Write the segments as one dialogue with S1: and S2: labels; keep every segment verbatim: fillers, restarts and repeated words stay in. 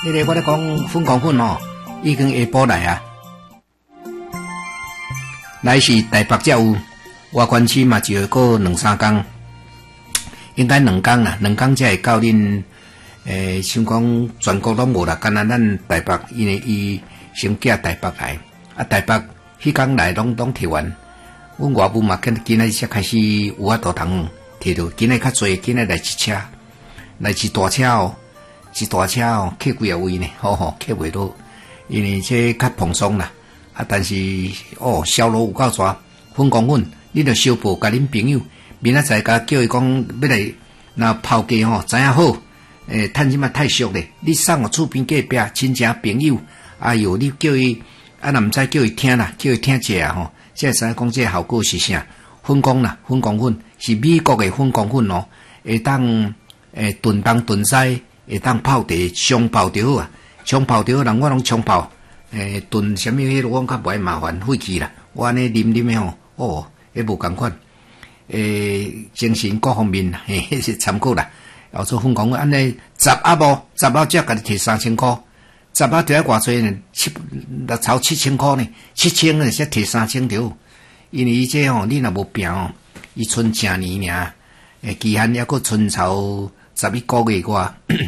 S1: 迄个我咧讲粉光粉吼，已经下晡来啊。来是台北才有，外县市嘛就过两三工，应该两工啦，两工才会到恁诶，像讲全国拢无啦，干那咱台北，因为伊先寄台北来，啊台北迄工来拢拢摕完，阮外母嘛今今仔才开始有法度通摕到，今仔较侪，今仔来一车，来一大车哦，一大车哦，客几啊位呢，吼吼，客袂到，因为这较蓬松啦。啊，但是哦，销路有够大，粉光粉，你着小报甲恁朋友，明仔载甲叫伊讲要来，若抛价吼，知影好，诶，趁即嘛太俗咧，你送互厝边隔壁亲戚朋友，哎哟，你叫伊，啊，若毋知叫伊听啦，叫伊听者啊吼，即会知影讲即个效果是啥？粉光啦，粉光粉是美国诶粉光粉哦，会当诶炖东炖西，会当泡茶，冲泡着好啊，冲泡着好，人我拢冲泡。诶，炖什么迄个我较袂麻烦费气啦，我安尼啉啉诶吼，哦，迄无共款，诶，精神各方面嘿，迄是参考啦。后做粉光粉安尼十啊无，十啊只甲你摕三千箍，十啊摕偌济呢？七六超七千箍呢？七千呢才摕三千条，因为伊这吼，你若无拼哦，伊剩正年尔，诶，期限还佫剩超十一个月外，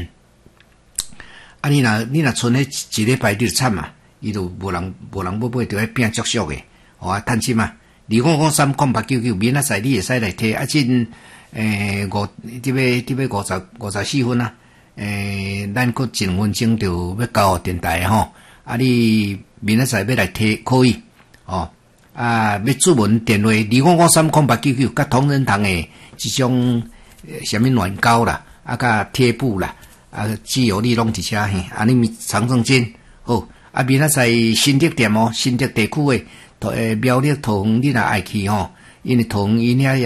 S1: 啊，你若你若剩迄一礼拜你就惨嘛。伊就无人无人要买，着爱拼足俗诶，吼啊，趁钱嘛。二五五三空八九九，明仔载你会使来摕啊，真诶五，这要这要五十五十四分啊，诶，咱佫一两分钟就要交互电台吼，啊，你明仔载要来摕可以，哦，啊，要注文电话二五五三空八九九，甲同仁堂诶，即种什么软膏啦，啊，甲贴布啦，啊，只有你拢伫遮嘿，啊，你长生煎好。啊，明仔载新竹店哦，新竹地区诶，诶苗栗桃园你若爱去吼，因为桃园因遐